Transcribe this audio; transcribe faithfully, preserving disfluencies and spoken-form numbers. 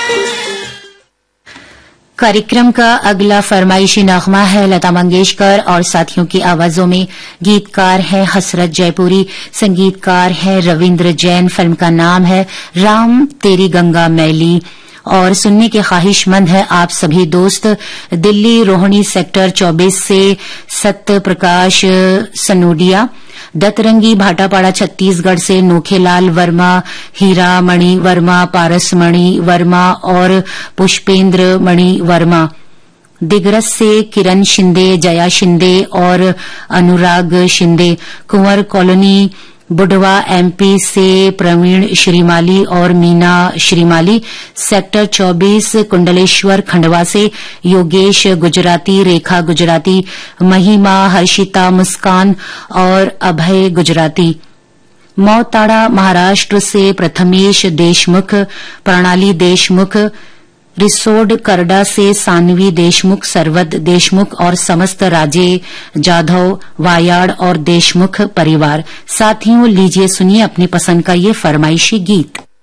कार्यक्रम का अगला फरमाइशी नगमा है लता मंगेशकर और साथियों की आवाजों में। गीतकार है हसरत जयपुरी, संगीतकार है रविंद्र जैन। फिल्म का नाम है राम तेरी गंगा मैली और सुनने के ख्वाहिशमंद है आप सभी दोस्त दिल्ली रोहिणी सेक्टर चौबीस से सत्य प्रकाश सनोडिया, दतरंगी भाटापाड़ा छत्तीसगढ़ से नोखेलाल वर्मा, हीरा मणि वर्मा, पारस मणि वर्मा और पुष्पेंद्र मणि वर्मा, दिग्रस से किरण शिंदे, जया शिंदे और अनुराग शिंदे, कुंवर कॉलोनी बुढ़वा एमपी से प्रवीण श्रीमाली और मीना श्रीमाली, सेक्टर चौबीस कुंडलेश्वर खंडवा से योगेश गुजराती, रेखा गुजराती, महिमा, हर्षिता, मुस्कान और अभय गुजराती, मौताड़ा महाराष्ट्र से प्रथमेश देशमुख, प्रणाली देशमुख, रिसोड करडा से सानवी देशमुख, सरवद देशमुख और समस्त राजे जाधव, वायाड़ और देशमुख परिवार। साथियों लीजिए सुनिए अपनी पसंद का ये फरमाइशी गीत।